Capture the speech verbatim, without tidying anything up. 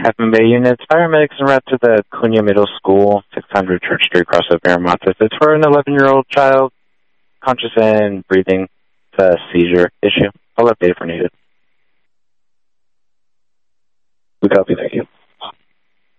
Half Moon Bay units, paramedics en route to the Cunha Middle School, six hundred Church Street, crossover Miramontes. It's for an eleven-year-old child, conscious and breathing. It's a seizure issue. I'll update if we're needed. We copy, thank you.